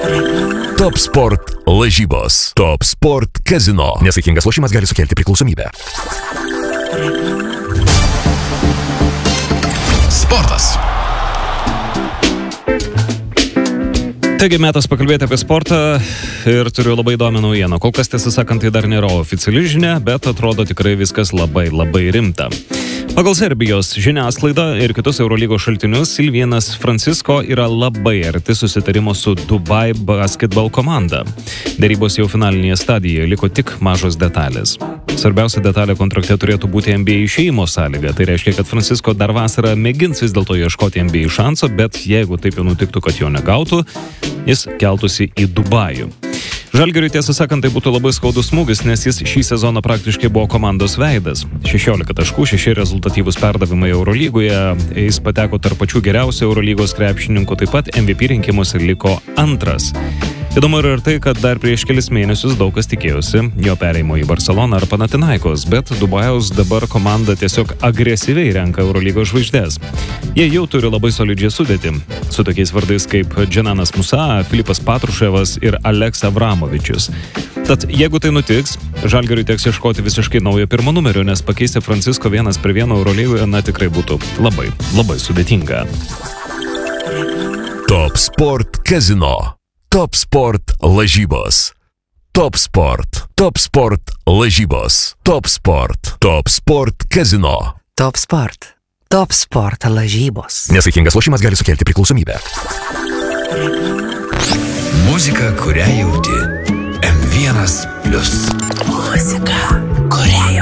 Top Sport lažybos. Top Sport Casino. Nesaikingas lošimas gali sukelti priklausomybę. Sportas. Taigi metas pakalbėti apie sportą ir turiu labai įdomią naujieną. Kol kas, tiesą sakant, tai dar nėra oficiali žinia, bet atrodo tikrai viskas labai rimta. Pagal Serbijos žiniasklaidą ir kitus Eurolygos šaltinius, Silvienas Francisco yra labai arti susitarimo su Dubai Basketball komanda. Dėrybos jau finalinėje stadijoje, liko tik mažos detalės. Svarbiausia detalė kontrakte turėtų būti NBA išėjimo sąlyga. Tai reiškia, kad Francisco dar vasarą mėgins vis dėlto ieškoti NBA šanso, bet jeigu taip jau nutiktų, kad jo negautų, jis keltųsi į Dubajų. Žalgiriui, tiesą sakant, tai būtų labai skaudus smūgis, nes jis šį sezoną praktiškai buvo komandos veidas. 16 taškų, 6 rezultatyvūs perdavimai Eurolygoje, jis pateko tarp pačių geriausių Eurolygos krepšininkų, taip pat MVP rinkimuose liko antras. Įdomu ir tai, kad dar prieš kelis mėnesius daug kas tikėjosi jo perėjimo į Barceloną ar Panathinaikos, bet Dubajaus dabar komanda tiesiog agresyviai renka Eurolygos žvaigždės. Jie jau turi labai solidžią sudėtį, su tokiais vardais kaip Dženanas Musa, Filipas Patruševas ir Aleks Avramovičius. Tad jeigu tai nutiks, Žalgiriui teks ieškoti visiškai naujo pirmo numerio, nes pakeisti Francisco 1-1 Eurolygoje, tikrai būtų labai sudėtinga. Top Sport Casino. Top Sport lažybos. Top Sport. Top Sport lažybos. Top Sport. Top Sport Casino. Top Sport. Top Sport lažybos. Nesaikingas lošimas gali sukelti priklausomybę. Muzika, kurią jauti. M1+. Muzika, kurią